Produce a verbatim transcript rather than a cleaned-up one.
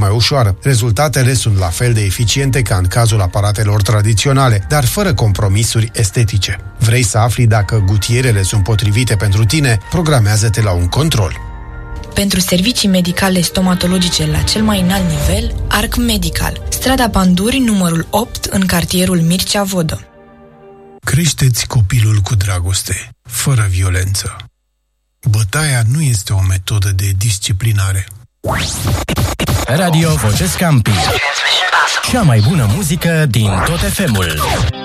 mai ușoară. Rezultatele sunt la fel de eficiente ca în cazul aparatelor tradiționale, dar fără compromisuri estetice. Vrei să afli dacă gutierele sunt potrivite pentru tine? Programează-te la un control. Pentru servicii medicale stomatologice la cel mai înalt nivel, Arc Medical, strada Panduri, numărul opt, în cartierul Mircea Vodă. Creșteți copilul cu dragoste, fără violență. Bătaia nu este o metodă de disciplinare. Radio Voce Scampi. Cea mai bună muzică din tot F M-ul.